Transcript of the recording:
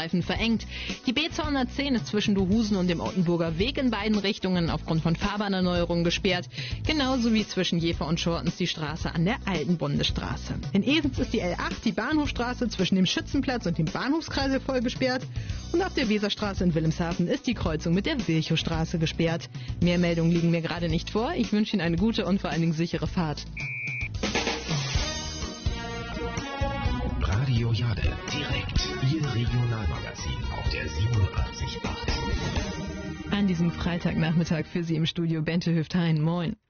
Streifen verengt. Die B210 ist zwischen Duhusen und dem Ottenburger Weg in beiden Richtungen aufgrund von Fahrbahnerneuerungen gesperrt, genauso wie zwischen Jever und Schortens die Straße an der alten Bundesstraße. In Esens ist die L8, die Bahnhofstraße zwischen dem Schützenplatz und dem Bahnhofskreisel voll gesperrt und auf der Weserstraße in Wilhelmshaven ist die Kreuzung mit der Wilchowstraße gesperrt. Mehr Meldungen liegen mir gerade nicht vor. Ich wünsche Ihnen eine gute und vor allen Dingen sichere Fahrt. Radio Jade, direkt Ihr Regionalmagazin auf der 87.8. An diesem Freitagnachmittag für Sie im Studio Bente Hüft-Hein. Moin.